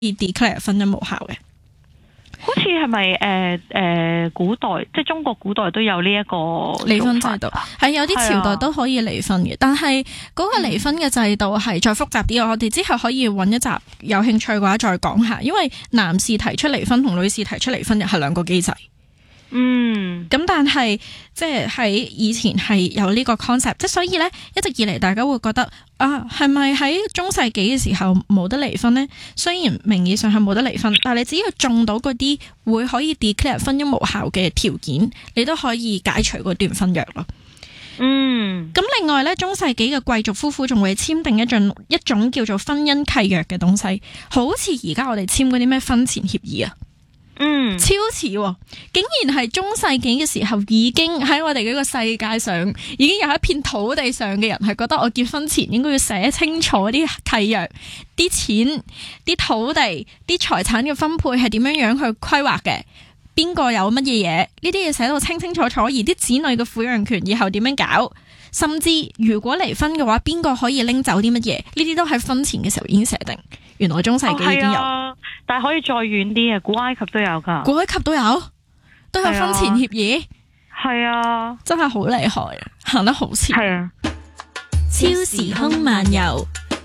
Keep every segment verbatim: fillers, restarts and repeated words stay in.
declare 婚姻無效嘅。 好似係咪誒誒古代，即係中國古代都有呢一個離婚制度，係有啲朝代都可以離婚嘅，但係嗰個離婚嘅制度係再複雜啲。我哋之後可以揾一集，有興趣嘅話再講下，因為男士提出離婚同女士提出離婚又係兩個機制。 嗯， 咁但係即係喺以前係有呢個 concept， 即係所以呢，一直以嚟大家會覺得啊，係咪喺中世紀嘅時候冇得離婚呢？雖然名義上係冇得離婚，但係你只要中到嗰啲會可以 declare 婚姻無效嘅條件，你都可以解除嗰段婚約咯。 嗯， 咁另外呢，中世紀嘅貴族夫婦仲會簽訂一種一種叫做婚姻契約嘅東西，好似而家我哋簽嗰啲咩婚前協議啊。 嗯， 超似喎，竟然係中世紀嘅時候已經喺我哋呢個世界上已經有一片土地上嘅人係覺得我結婚前應該要寫清楚啲契約、啲錢、啲土地、啲財產嘅分配係點樣樣去規劃嘅，邊個有乜嘢嘢，呢啲嘢寫到清清楚楚，而啲子女嘅撫養權以後點樣搞，甚至如果離婚嘅話，邊個可以拎走啲乜嘢，呢啲都喺婚前嘅時候已經寫定。原來中世紀已經有， 哦啊、但係可以再遠啲嘅，古埃及都有噶。 古埃及都有，都有婚前協議。 係啊， 真係好厲害啊，行得好前。 係啊， 超時空漫遊，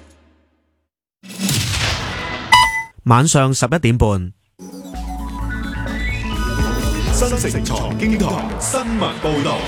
晚上十一點半， 新城財經台新聞報道。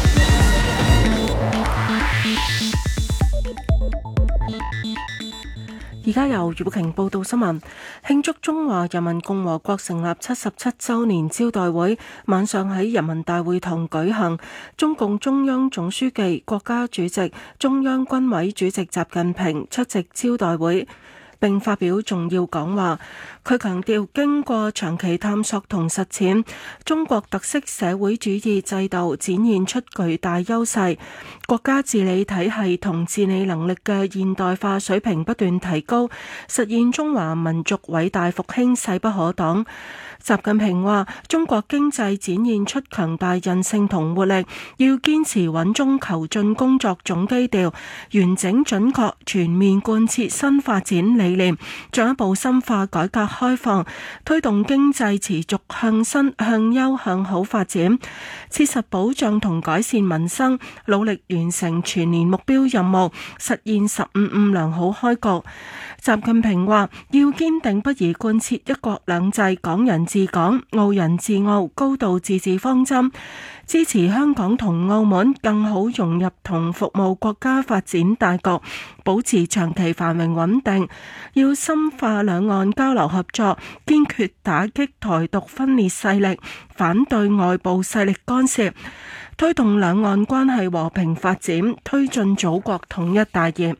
而家由余寶瓊報道新聞，慶祝中華人民共和國成立七十七週年招待會晚上喺人民大會堂舉行。中共中央總書記、國家主席、中央軍委主席習近平出席招待會並發表重要講話。佢強調，經過長期探索同實踐，中國特色社會主義制度展現出巨大優勢，國家治理體系同治理能力嘅現代化水平不斷提高，實現中華民族偉大復興勢不可擋。習近平話：中國經濟展現出強大韌性同活力，要堅持穩中求進工作總基調，完整準確全面貫徹新發展理念，進一步深化改革開放，推動經濟持續向新、向優、向好發展，切實保障同改善民生，努力完成全年目標任務，實現十五五良好開局。習近平話：要堅定不移貫徹一國兩制、港人治港、澳人治澳、高度自治方針，支持香港同澳門更好融入同服務國家發展大局，保持長期繁榮穩定。要深化兩岸交流合作，堅決打擊台獨分裂勢力，反對外部勢力干涉，推動兩岸關係和平發展，推進祖國統一大業。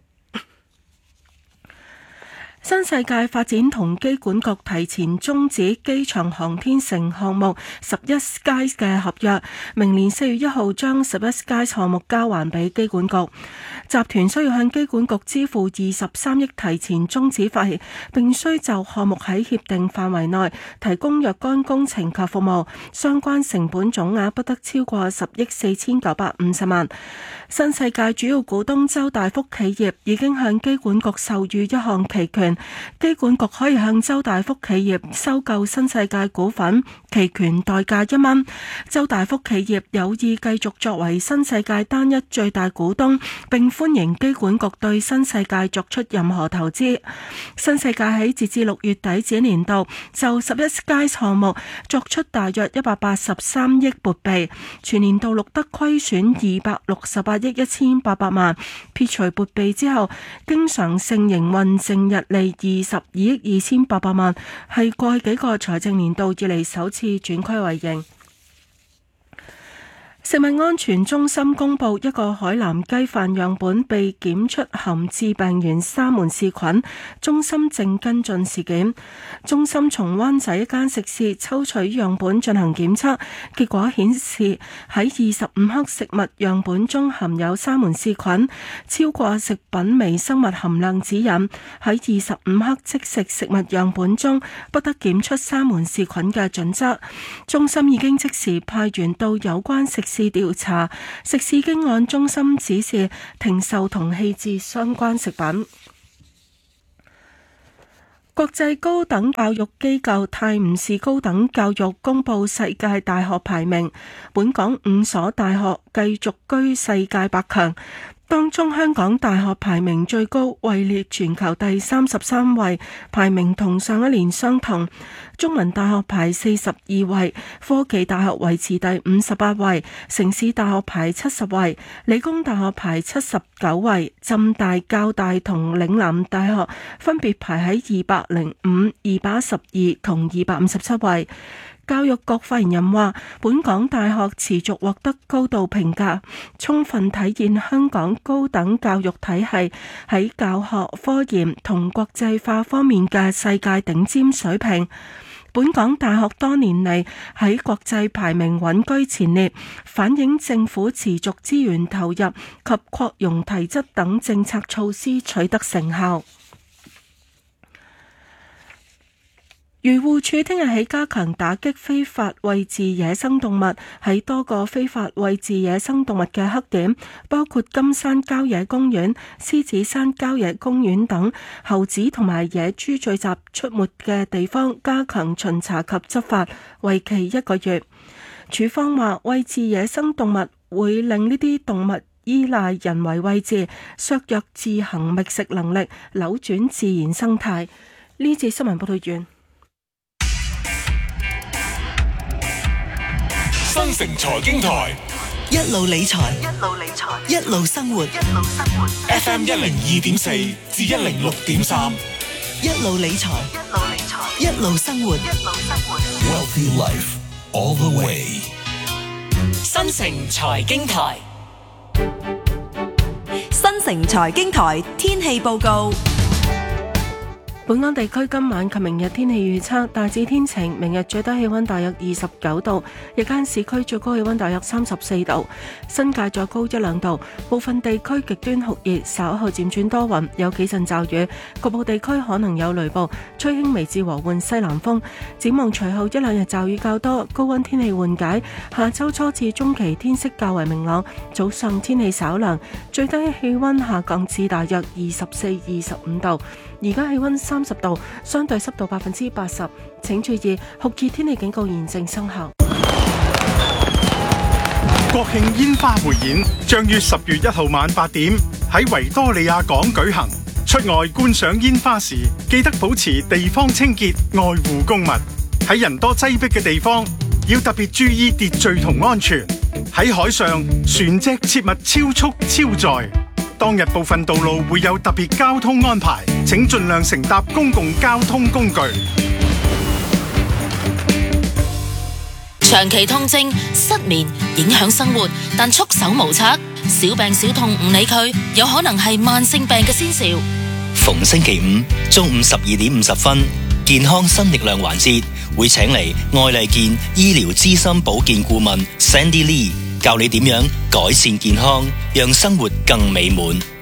新世界發展同機管局提前終止機場航天城項目十一 Sky 嘅合約，明年四月一號將十一 Sky 項目交還俾機管局。集團需要向機管局支付二十三億提前終止費，並需就項目喺協定範圍內提供若干工程及服務，相關成本總額不得超過十億四千九百五十萬。新世界主要股東周大福企業已經向機管局授予一項期權，機管局可以向周大福企業收購新世界股份，期權代價一蚊。周大福企業有意繼續作為新世界單一最大股東，並歡迎機管局對新世界作出任何投資。新世界喺截至六月底這年度就十一 Sky 項目作出大約一百八十三億撥備，全年度錄得虧損二百六十八億一千八百萬，撇除撥備之後，經常性營運淨溢利二十二億二千八百萬，係過去幾個財政年度以嚟首次轉虧為盈。食物安全中心公布一個海南雞飯樣本被檢出含致病源沙門氏菌，中心正跟進事件。中心從灣仔一間食肆抽取樣本進行檢測，結果顯示喺二十五克食物樣本中含有沙門氏菌，超過食品微生物含量指引。喺二十五克即食食物樣本中不得檢出沙門氏菌嘅準則。中心已經即時派員到有關食肆調查，食肆經按中心指示停售同棄置相關食品。 國際高等教育機構泰晤士高等教育公布世界大學排名，本港五所大學繼續居世界百強，當中香港大學排名最高，位列全球第三十三位，排名同上一年相同。中文大學排四十二位，科技大學維持第五十八位，城市大學排七十位，理工大學排七十九位，浸大、教大同嶺南大學分別排喺二百零五、二百一十二同二百五十七位。教育局發言人話，本港大學持續獲得高度評價，充分體現香港高等教育體系喺教學、科研同國際化方面嘅世界頂尖水平。本港大學多年嚟喺國際排名穩居前列，反映政府持續資源投入及擴容提質等政策措施取得成效。漁護署聽日起加強打擊非法餵飼野生動物，喺多個非法餵飼野生動物嘅黑點，包括金山郊野公園、獅子山郊野公園等猴子同埋野豬聚集出沒嘅地方，加強巡查及執法，為期一個月。署方話，餵飼野生動物會令呢啲動物依賴人為餵飼，削弱自行覓食能力，扭轉自然生態。呢節新聞報道完。 新城財經台一路理財，一路理財，一路生活，一路生活。 F M 一零二點四至一零六點三， 一路理財，一路理財，一路生活，一路生活。 Wealthy Life all the way。 新城財經台，新城財經台天氣報告。 本港地區今晚及明日天氣預測大致天晴，明日最低氣溫大約二十九度，日間市區最高氣溫大約三十四度，新界再高一兩度。部分地區極端酷熱，稍後漸轉多雲，有幾陣驟雨，局部地區可能有雷暴，吹輕微至和緩西南風。展望隨後一兩日驟雨較多，高溫天氣緩解。下周初至中期天色較為明朗，早上天氣稍涼，最低氣溫下降至大約二十四、二十五度。而家氣溫三十度，相對濕度百分之八十。請注意酷熱天氣警告現正生效。 國慶煙花匯演將於十月一號晚八點喺維多利亞港舉行。出外觀賞煙花時，記得保持地方清潔，愛護公物。喺人多擠迫嘅地方，要特別注意秩序同安全。喺海上，船隻切勿超速超載。當日部分道路會有特別交通安排，請盡量乘搭公共交通工具。 長期痛症、失眠影響生活，但束手無策，小病小痛唔理佢，有可能係慢性病嘅先兆。 逢星期五中午十二點五十分，健康新力量環節會請嚟愛麗健醫療資深保健顧問 Sandy Lee，教你點樣改善健康，讓生活更美滿。